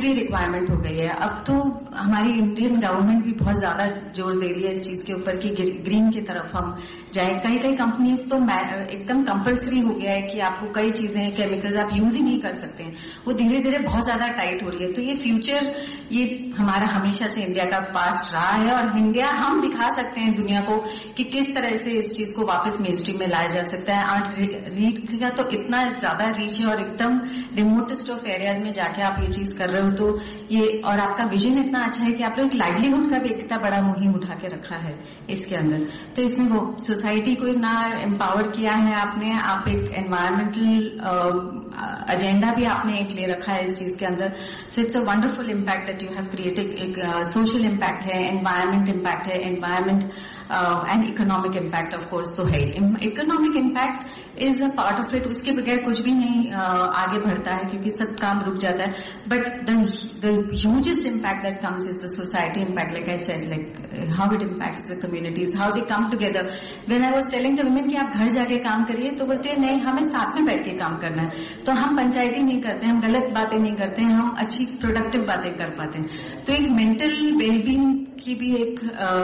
Compulsory requirement हो गई है. अब तो हमारी इंडियन गवर्नमेंट भी बहुत ज्यादा जोर दे रही है इस चीज के ऊपर कि ग्रीन की तरफ हम जाए. कई कई कंपनीज तो एकदम कंपलसरी हो गया है कि आपको कई चीजें केमिकल्स आप यूज ही नहीं कर सकते हैं. वो धीरे धीरे बहुत ज्यादा टाइट हो रही है. तो ये फ्यूचर, ये हमारा हमेशा से इंडिया का पास्ट रहा है, और इंडिया हम दिखा सकते हैं दुनिया को कि किस तरह से इस चीज को वापस मेन स्ट्रीम में लाया जा सकता है. आज रीड का तो इतना ज्यादा रीच है, और एकदम रिमोटेस्ट ऑफ एरियाज में जाके आप ये चीज कर रहे हो. तो ये, और आपका विजन इतना अच्छा है कि आप लोग एक लाइवलीहुड का भी इतना बड़ा मुहिम उठा के रखा है इसके अंदर. तो इसमें वो सोसाइटी को ना एम्पावर किया है आपने, आप एक एनवायरमेंटल एजेंडा भी आपने एक ले रखा है इस चीज के अंदर. So it's a wonderful impact that you have created. एक सोशल इम्पैक्ट है, एनवायरमेंट इम्पैक्ट है, environment and economic impact of course तो है. Economic impact is a part of it. उसके बगैर कुछ भी नहीं आगे बढ़ता है, क्योंकि सब काम रुक जाता है. But the hugest impact that comes is the society impact. Like I said, like how it impacts the communities, how they come together. When I was telling the women कि आप घर जाके काम करिए, तो बोलते हैं नहीं, हमें साथ में बैठ के काम करना है. तो हम पंचायती नहीं करते, हम गलत बातें नहीं करते हैं, हम अच्छी प्रोडक्टिव बातें कर पाते हैं. तो एक मेंटल वेलबींग की भी एक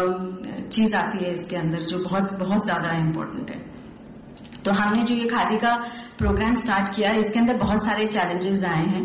चीज आती है इसके अंदर, जो बहुत बहुत ज्यादा इम्पोर्टेंट है. तो हमने जो ये खादी का प्रोग्राम स्टार्ट किया, इसके अंदर बहुत सारे चैलेंजेस आए हैं.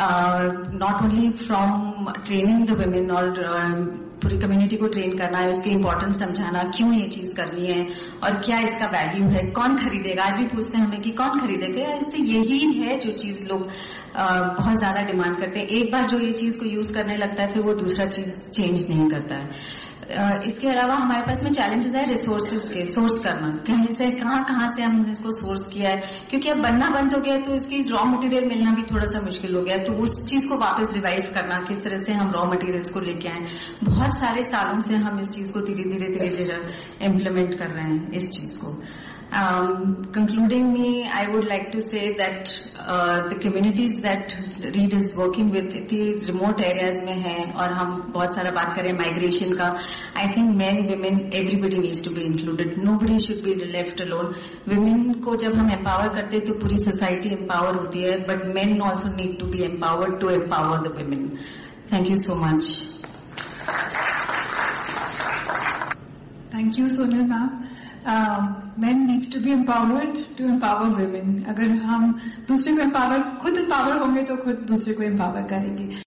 Not only from training the women, और पूरी कम्युनिटी को ट्रेन करना है, उसकी इम्पोर्टेंस समझाना, क्यों ये चीज करनी है और क्या इसका वैल्यू है, कौन खरीदेगा. आज भी पूछते हैं हमें कि कौन खरीदेगा. इससे यही है जो चीज लोग बहुत ज्यादा डिमांड करते हैं. एक बार जो ये चीज को यूज करने लगता है, फिर वो दूसरा चीज चेंज नहीं करता है. इसके अलावा हमारे पास में चैलेंजेस है रिसोर्सेज के, सोर्स करना, कहीं से कहाँ से हमने इसको सोर्स किया है, क्योंकि अब बनना बंद हो गया है, तो इसकी रॉ मटेरियल मिलना भी थोड़ा सा मुश्किल हो गया है. तो उस चीज को वापस रिवाइव करना, किस तरह से हम रॉ मटेरियल्स को लेके आए. बहुत सारे सालों से हम इस चीज को धीरे धीरे इम्प्लीमेंट कर रहे हैं इस चीज को. Concluding me, I would like to say that the communities that READ is working with इतनी remote areas में हैं, और हम बहुत सारा बात करें migration का. I think men, women, everybody needs to be included. Nobody should be left alone. Women को जब हम empower करते हैं तो पूरी society empower होती है, but men also need to be empowered to empower the women. Thank you so much. Thank you, Sonal ma'am. Men needs to be empowered to empower women. अगर हम दूसरे को खुद empower होंगे तो खुद दूसरे को empower करेंगे.